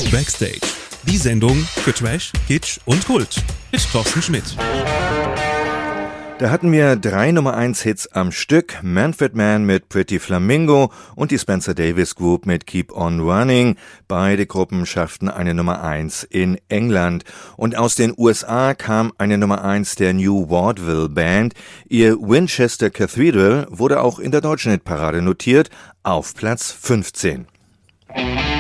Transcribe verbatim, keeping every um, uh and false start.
Backstage. Die Sendung für Trash, Kitsch und Kult mit Thorsten Schmidt. Da hatten wir drei Nummer eins Hits am Stück, Manfred Mann mit Pretty Flamingo und die Spencer Davis Group mit Keep on Running. Beide Gruppen schafften eine Nummer eins in England. Und aus den U S A kam eine Nummer eins der New Vaudeville Band. Ihr Winchester Cathedral wurde auch in der deutschen Hitparade notiert, auf Platz fünfzehn.